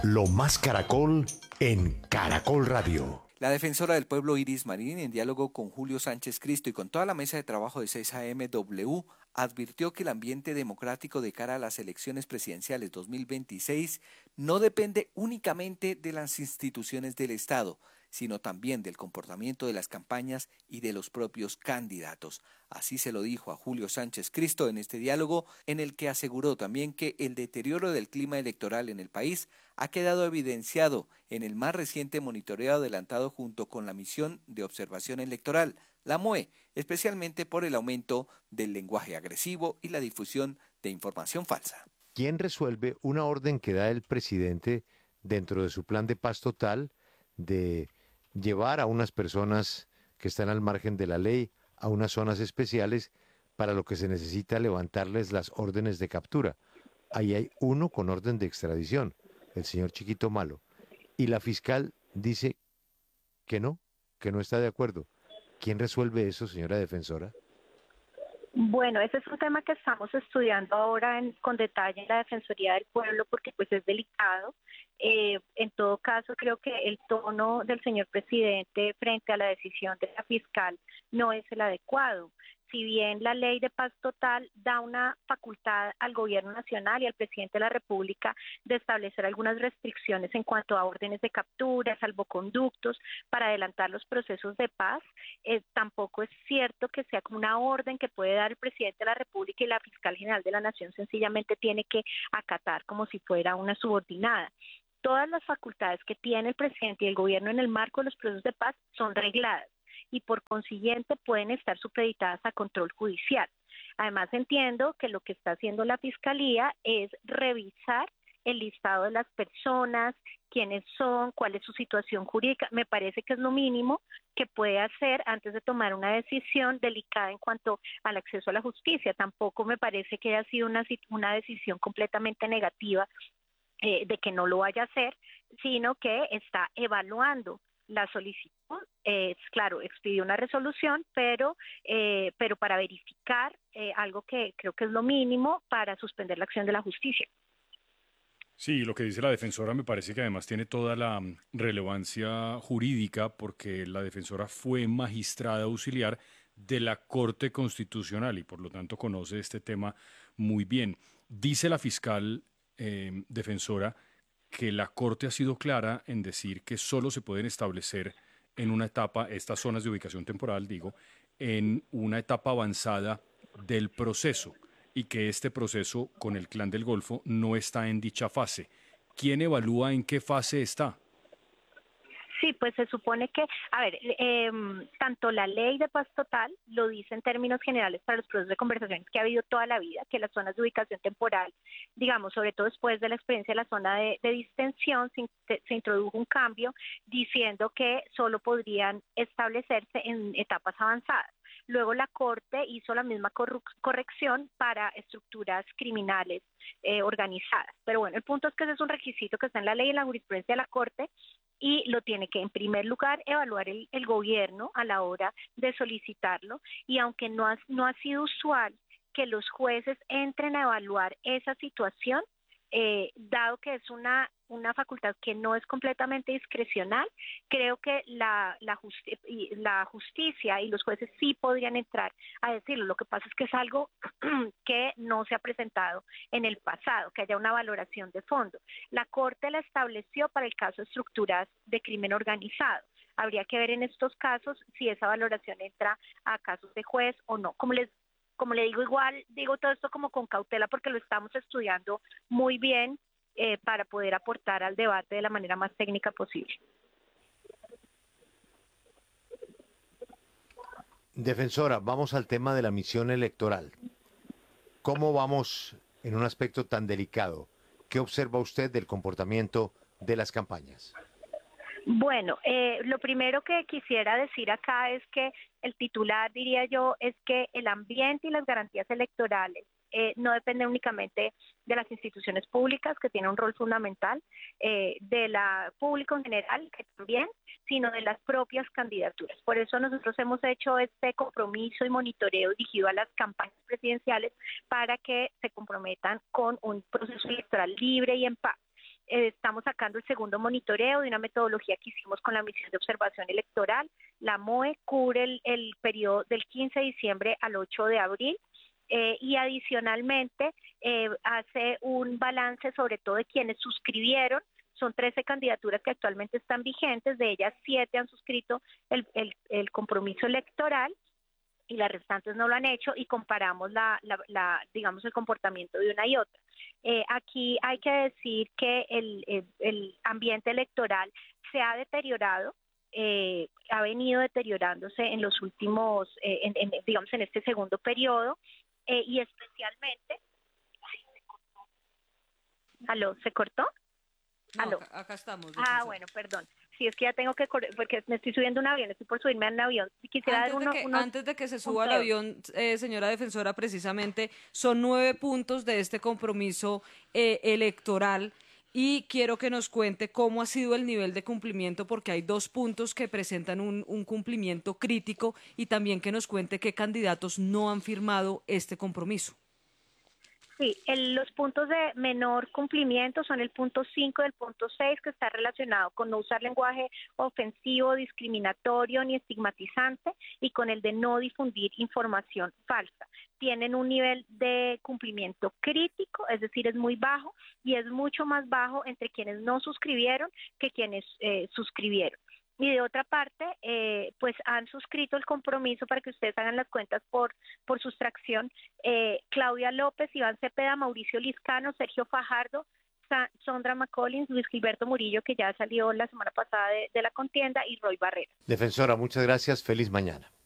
Lo más Caracol en Caracol Radio. La defensora del pueblo Iris Marín, en diálogo con Julio Sánchez Cristo y con toda la mesa de trabajo de 6 AM advirtió que el ambiente democrático de cara a las elecciones presidenciales 2026 no depende únicamente de las instituciones del Estado, sino también del comportamiento de las campañas y de los propios candidatos. Así se lo dijo a Julio Sánchez Cristo en este diálogo, en el que aseguró también que el deterioro del clima electoral en el país ha quedado evidenciado en el más reciente monitoreo adelantado junto con la misión de observación electoral, la MOE, especialmente por el aumento del lenguaje agresivo y la difusión de información falsa. ¿Quién resuelve una orden que da el presidente dentro de su plan de paz total de llevar a unas personas que están al margen de la ley a unas zonas especiales para lo que se necesita levantarles las órdenes de captura? Ahí hay uno con orden de extradición, el señor Chiquito Malo, y la fiscal dice que no está de acuerdo. ¿Quién resuelve eso, señora defensora? Bueno, ese es un tema que estamos estudiando ahora con detalle en la Defensoría del Pueblo porque pues es delicado. En todo caso, creo que el tono del señor presidente frente a la decisión de la fiscal no es el adecuado. Si bien la ley de paz total da una facultad al gobierno nacional y al presidente de la República de establecer algunas restricciones en cuanto a órdenes de captura, salvoconductos, para adelantar los procesos de paz, tampoco es cierto que sea como una orden que puede dar el presidente de la República y la fiscal general de la Nación sencillamente tiene que acatar como si fuera una subordinada. Todas las facultades que tiene el presidente y el gobierno en el marco de los procesos de paz son regladas y por consiguiente pueden estar supeditadas a control judicial. Además entiendo que lo que está haciendo la Fiscalía es revisar el listado de las personas, quiénes son, cuál es su situación jurídica. Me parece que es lo mínimo que puede hacer antes de tomar una decisión delicada en cuanto al acceso a la justicia. Tampoco me parece que haya sido una decisión completamente negativa de que no lo vaya a hacer, sino que está evaluando la solicitud. Claro, expidió una resolución, pero para verificar algo que creo que es lo mínimo para suspender la acción de la justicia. Sí, lo que dice la defensora me parece que además tiene toda la relevancia jurídica porque la defensora fue magistrada auxiliar de la Corte Constitucional y por lo tanto conoce este tema muy bien. Dice la fiscal defensora que la Corte ha sido clara en decir que solo se pueden establecer en una etapa, estas zonas de ubicación temporal, digo, en una etapa avanzada del proceso y que este proceso con el Clan del Golfo no está en dicha fase. ¿Quién evalúa en qué fase está? Sí, pues se supone que, a ver, tanto la ley de paz total lo dice en términos generales para los procesos de conversaciones que ha habido toda la vida, que las zonas de ubicación temporal, digamos, sobre todo después de la experiencia de la zona de distensión, se introdujo un cambio diciendo que solo podrían establecerse en etapas avanzadas. Luego la Corte hizo la misma corrección para estructuras criminales organizadas. Pero bueno, el punto es que ese es un requisito que está en la ley y en la jurisprudencia de la Corte y lo tiene que en primer lugar evaluar el gobierno a la hora de solicitarlo y aunque no ha sido usual que los jueces entren a evaluar esa situación, dado que es una facultad que no es completamente discrecional, creo que la justicia y los jueces sí podrían entrar a decirlo. Lo que pasa es que es algo que no se ha presentado en el pasado, que haya una valoración de fondo. La Corte la estableció para el caso de estructuras de crimen organizado. Habría que ver en estos casos si esa valoración entra a casos de juez o no. Como le digo, igual digo todo esto como con cautela porque lo estamos estudiando muy bien para poder aportar al debate de la manera más técnica posible. Defensora, vamos al tema de la misión electoral. ¿Cómo vamos en un aspecto tan delicado? ¿Qué observa usted del comportamiento de las campañas? Bueno, lo primero que quisiera decir acá es que el titular, diría yo, es que el ambiente y las garantías electorales no dependen únicamente de las instituciones públicas, que tienen un rol fundamental, de la público en general, que también, sino de las propias candidaturas. Por eso nosotros hemos hecho este compromiso y monitoreo dirigido a las campañas presidenciales para que se comprometan con un proceso electoral libre y en paz. estamos sacando el segundo monitoreo de una metodología que hicimos con la misión de observación electoral. La MOE cubre el periodo del 15 de diciembre al 8 de abril. Y adicionalmente hace un balance sobre todo de quienes suscribieron. Son 13 candidaturas que actualmente están vigentes, de ellas 7 han suscrito el compromiso electoral y las restantes no lo han hecho, y comparamos digamos el comportamiento de una y otra. Aquí hay que decir que el ambiente electoral se ha deteriorado, ha venido deteriorándose en los últimos, digamos en este segundo periodo, y especialmente... ¿Aló? ¿Se cortó? No, ¿Aló? acá estamos. Defensora. Bueno, perdón. Sí, es que ya tengo que correr, porque me estoy subiendo a un avión, estoy por subirme a un avión. Quisiera Antes de que se suba al avión, señora defensora, precisamente son 9 puntos de este compromiso electoral, y quiero que nos cuente cómo ha sido el nivel de cumplimiento, porque hay 2 puntos que presentan un cumplimiento crítico, y también que nos cuente qué candidatos no han firmado este compromiso. Sí, los puntos de menor cumplimiento son el punto 5 y el punto 6, que está relacionado con no usar lenguaje ofensivo, discriminatorio ni estigmatizante, y con el de no difundir información falsa. Tienen un nivel de cumplimiento crítico, es decir, es muy bajo, y es mucho más bajo entre quienes no suscribieron que quienes suscribieron. Y de otra parte, pues han suscrito el compromiso, para que ustedes hagan las cuentas por sustracción, Claudia López, Iván Cepeda, Mauricio Liscano, Sergio Fajardo, Sondra McCollins, Luis Gilberto Murillo, que ya salió la semana pasada de la contienda, y Roy Barrera. Defensora, muchas gracias. Feliz mañana.